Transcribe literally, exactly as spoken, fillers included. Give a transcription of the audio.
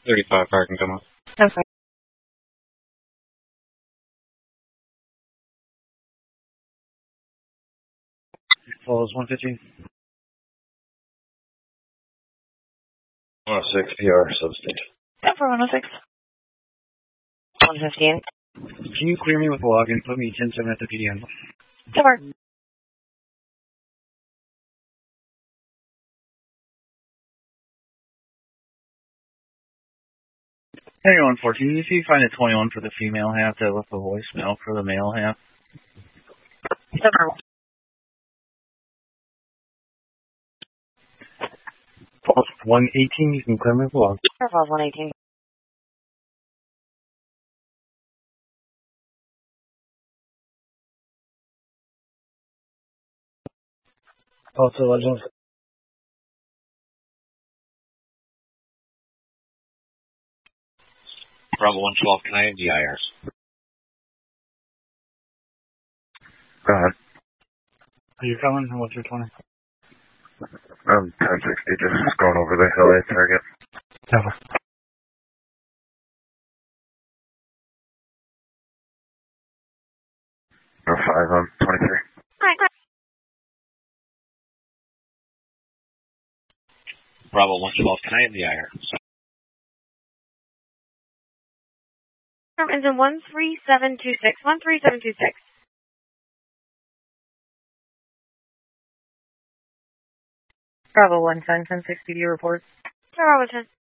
thirty-five parking, come on. Okay. Falls one fifteen. one oh six, P R, substate. Yeah, for one oh six. one fifteen. Can you clear me with the login? Put me ten seven at the P D M. Sure. twenty-one fourteen, if you find a twenty-one for the female half that left the voicemail for the male half. Sure. Falls one eighteen, you can clear me with the login. Sure, falls one eighteen. Also, legends. Bravo one twelve, can I have D I R? Go ahead. Are you coming? What's your twenty? I'm ten sixty, just going over the hill at target. Never. Oh five, I'm twenty-three. Alright, great. Bravo one twelve, can I have D I R? Is in one three seven two six. one three seven two six. Bravo one ten, ten sixty, do you report? Bravo ten.